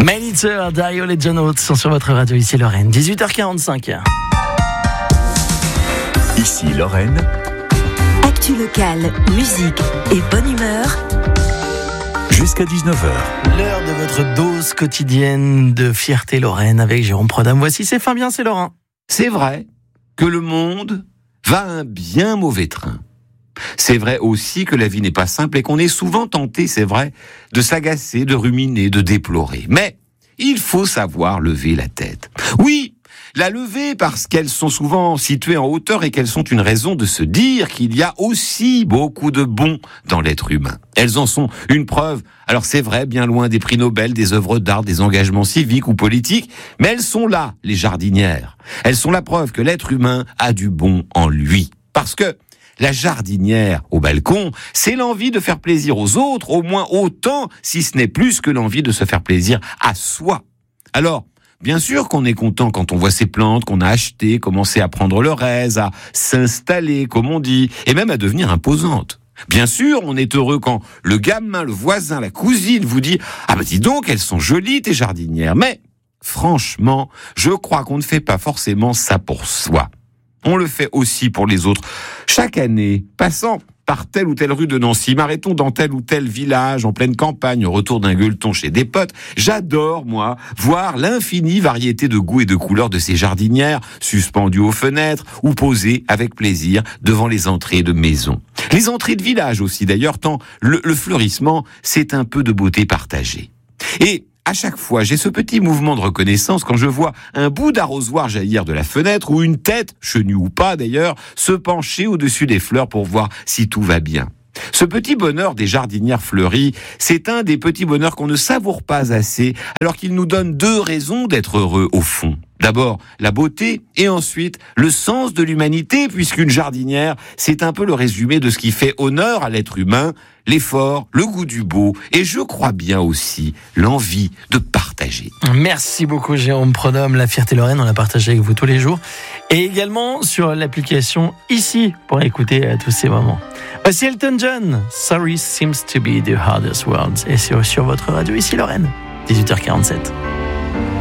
Manager, Dario et John Oates sont sur votre radio, ici Lorraine, 18h45. Ici Lorraine. Actu locale, musique et bonne humeur. Jusqu'à 19h. L'heure de votre dose quotidienne de fierté Lorraine avec Jérôme Prodhomme. Voici C'est fin bien, c'est Laurent. C'est vrai que le monde va à un bien mauvais train. C'est vrai aussi que la vie n'est pas simple et qu'on est souvent tenté, c'est vrai, de s'agacer, de ruminer, de déplorer. Mais il faut savoir lever la tête. Oui, la lever parce qu'elles sont souvent situées en hauteur et qu'elles sont une raison de se dire qu'il y a aussi beaucoup de bon dans l'être humain. Elles en sont une preuve. Alors c'est vrai, bien loin des prix Nobel, des œuvres d'art, des engagements civiques ou politiques, mais elles sont là, les jardinières. Elles sont la preuve que l'être humain a du bon en lui. Parce que la jardinière au balcon, c'est l'envie de faire plaisir aux autres, au moins autant, si ce n'est plus que l'envie de se faire plaisir à soi. Alors, bien sûr qu'on est content quand on voit ces plantes qu'on a achetées commencer à prendre leur aise, à s'installer, comme on dit, et même à devenir imposantes. Bien sûr, on est heureux quand le gamin, le voisin, la cousine vous dit « Ah bah dis donc, elles sont jolies tes jardinières !» Mais, franchement, je crois qu'on ne fait pas forcément ça pour soi. On le fait aussi pour les autres. Chaque année, passant par telle ou telle rue de Nancy, m'arrêtons dans tel ou tel village, en pleine campagne, au retour d'un gueuleton chez des potes. J'adore, moi, voir l'infinie variété de goûts et de couleurs de ces jardinières, suspendues aux fenêtres ou posées avec plaisir devant les entrées de maisons. Les entrées de village aussi, d'ailleurs, tant le fleurissement, c'est un peu de beauté partagée. Et à chaque fois, j'ai ce petit mouvement de reconnaissance quand je vois un bout d'arrosoir jaillir de la fenêtre ou une tête, chenue ou pas d'ailleurs, se pencher au-dessus des fleurs pour voir si tout va bien. Ce petit bonheur des jardinières fleuries, c'est un des petits bonheurs qu'on ne savoure pas assez, alors qu'il nous donne deux raisons d'être heureux au fond. D'abord, la beauté, et ensuite, le sens de l'humanité, puisqu'une jardinière, c'est un peu le résumé de ce qui fait honneur à l'être humain, l'effort, le goût du beau, et je crois bien aussi l'envie de partager. Merci beaucoup Jérôme Prodhomme, la fierté Lorraine, on la partage avec vous tous les jours. Et également sur l'application ici, pour écouter tous ces moments. Voici Elton John, Sorry seems to be the hardest words, et c'est sur votre radio ici Lorraine, 18h47.